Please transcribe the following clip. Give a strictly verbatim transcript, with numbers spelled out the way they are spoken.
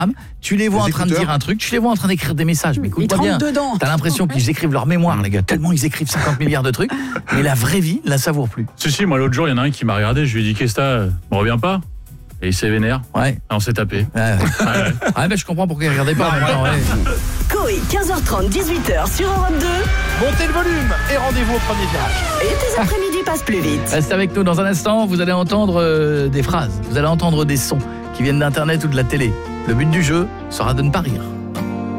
tu les vois Les en train de écouteurs. dire un truc, tu les vois en train d'écrire des messages, mais Ils écoute-moi trempent bien. dedans. T'as l'impression qu'ils écrivent leur mémoire, les gars, tellement ils écrivent cinquante milliards de trucs, mais la vraie vie, la savoure plus. Si, si, moi l'autre jour, il y en a un qui m'a regardé, je lui ai dit qu'est-ce que t'as, on revient pas? Et il s'est vénère. Ouais. Ah, on s'est tapé. Ouais, ouais. Ouais. Ah, mais je comprends pourquoi ils regardaient pas en même temps, ouais. Coé, quinze heures trente, dix-huit heures sur Europe deux. Montez le volume et rendez-vous au premier virage. Et tes après-midi passent plus vite. Restez avec nous dans un instant, vous allez entendre euh, des phrases, vous allez entendre des sons qui viennent d'internet ou de la télé. Le but du jeu sera de ne pas rire.